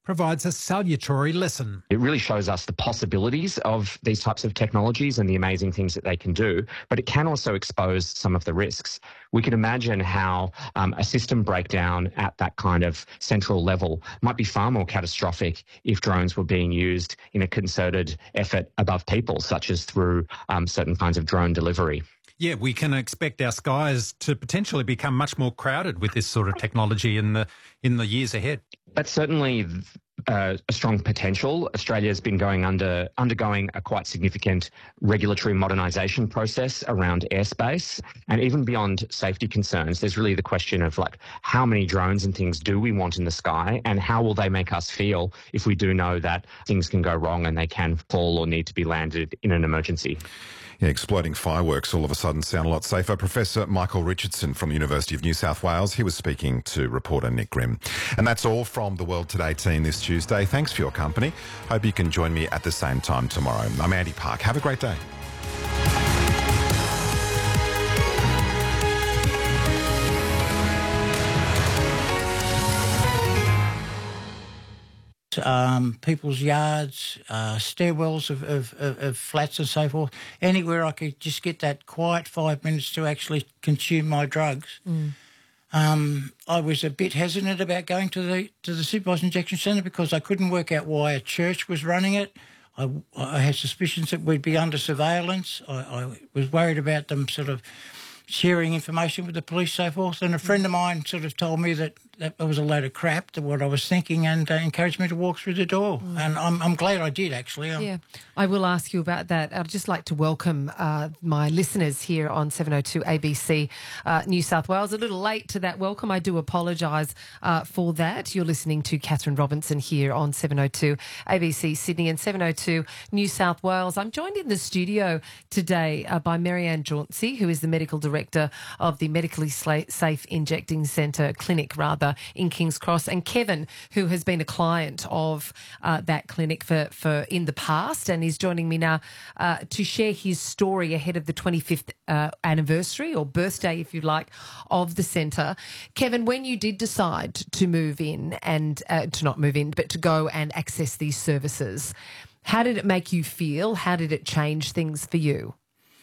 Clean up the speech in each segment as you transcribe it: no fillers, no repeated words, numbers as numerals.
provides a salutary lesson. It really shows us the possibilities of these types of technologies and the amazing things that they can do, but it can also expose some of the risks. We can imagine how a system breakdown at that kind of central level might be far more catastrophic if drones were being used in a concerted effort above people, such as through certain kinds of drone delivery. Yeah, we can expect our skies to potentially become much more crowded with this sort of technology in the years ahead. That's certainly a strong potential. Australia's been undergoing a quite significant regulatory modernisation process around airspace, and even beyond safety concerns, there's really the question of how many drones and things do we want in the sky, and how will they make us feel if we do know that things can go wrong and they can fall or need to be landed in an emergency. Yeah, exploding fireworks all of a sudden sound a lot safer. Professor Michael Richardson from the University of New South Wales, he was speaking to reporter Nick Grimm. And that's all from the World Today team this Tuesday. Thanks for your company. Hope you can join me at the same time tomorrow. I'm Andy Park. Have a great day. People's yards, stairwells of flats and so forth, anywhere I could just get that quiet 5 minutes to actually consume my drugs. I was a bit hesitant about going to the supervised injection centre because I couldn't work out why a church was running it. I had suspicions that we'd be under surveillance. I was worried about them sort of sharing information with the police, so forth. And a friend of mine sort of told me that was a load of crap, to what I was thinking, and encouraged me to walk through the door. And I'm glad I did, actually. Yeah, I will ask you about that. I'd just like to welcome my listeners here on 702 ABC New South Wales. A little late to that welcome. I do apologise for that. You're listening to Catherine Robinson here on 702 ABC Sydney and 702 New South Wales. I'm joined in the studio today by Marianne Jauncey, who is the Medical Director of the Medically Safe Injecting Centre Clinic, in King's Cross, and Kevin, who has been a client of that clinic for in the past, and is joining me now to share his story ahead of the 25th anniversary, or birthday, if you like, of the centre. Kevin, when you did decide to move in and to not move in, but to go and access these services, how did it make you feel? How did it change things for you?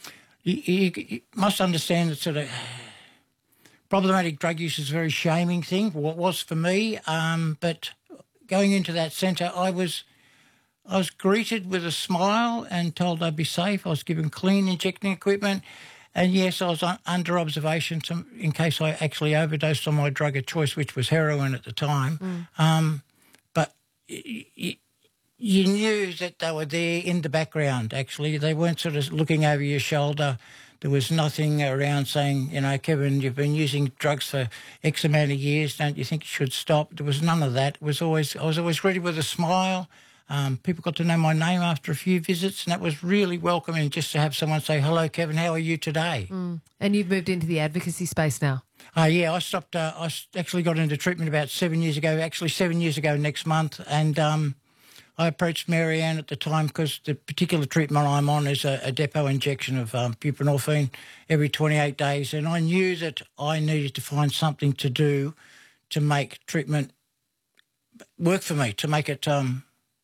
You must understand that sort of problematic drug use is a very shaming thing, what was for me. But going into that centre, I was greeted with a smile and told I'd be safe. I was given clean injecting equipment. And yes, I was under observation in case I actually overdosed on my drug of choice, which was heroin at the time. But you knew that they were there in the background, actually. They weren't sort of looking over your shoulder. There was nothing around saying, Kevin, you've been using drugs for X amount of years. Don't you think you should stop? There was none of that. I was always greeted with a smile. People got to know my name after a few visits, and that was really welcoming, just to have someone say, "Hello, Kevin, how are you today?" And you've moved into the advocacy space now. Yeah, I stopped. I actually got into treatment about 7 years ago. Actually, 7 years ago next month, and I approached Marianne at the time because the particular treatment I'm on is a depot injection of buprenorphine every 28 days, and I knew that I needed to find something to do to make treatment work for me, to make it to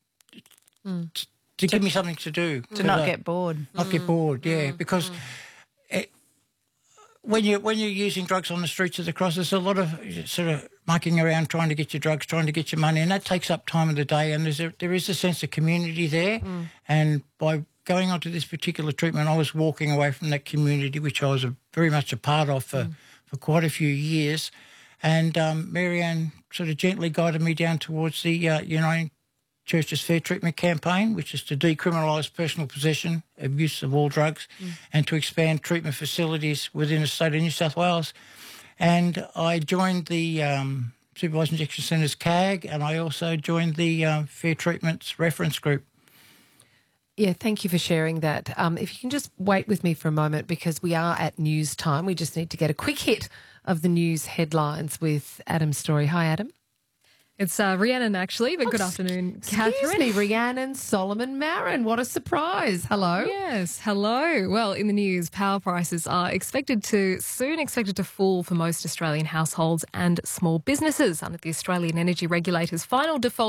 give me something to do. To not get bored. Not get bored, yeah, because when you're using drugs on the streets of the Cross, there's a lot of sort of mucking around trying to get your drugs, trying to get your money, and that takes up time of the day, and there is a sense of community there. And by going on to this particular treatment, I was walking away from that community, which I was very much a part of for quite a few years. And Marianne sort of gently guided me down towards the Uniting Church's Fair Treatment campaign, which is to decriminalise personal possession of use of all drugs and to expand treatment facilities within the state of New South Wales. And I joined the Supervised Injection Centres CAG, and I also joined the Fair Treatments Reference Group. Yeah, thank you for sharing that. If you can just wait with me for a moment, because we are at news time. We just need to get a quick hit of the news headlines with Adam's story. Hi, Adam. It's Rhiannon, actually, but good afternoon, Catherine. Excuse me, Rhiannon Solomon Marin. What a surprise. Hello. Yes, hello. Well, in the news, power prices are expected to fall for most Australian households and small businesses under the Australian Energy Regulator's final default